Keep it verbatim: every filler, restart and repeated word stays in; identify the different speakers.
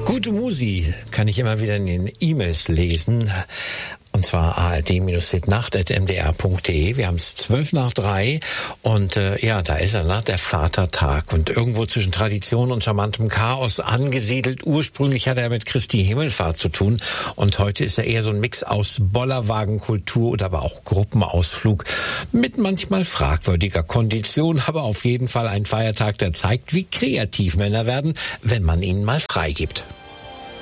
Speaker 1: Gute Musi kann ich immer wieder in den E-Mails lesen. Und zwar a r d nacht at m d r punkt d e. Wir haben es zwölf nach drei und äh, ja, da ist er, ne? Der Vatertag. Und irgendwo zwischen Tradition und charmantem Chaos angesiedelt. Ursprünglich hat er mit Christi Himmelfahrt zu tun und heute ist er eher so ein Mix aus Bollerwagenkultur oder aber auch Gruppenausflug mit manchmal fragwürdiger Kondition, aber auf jeden Fall ein Feiertag, der zeigt, wie kreativ Männer werden, wenn man ihnen mal freigibt.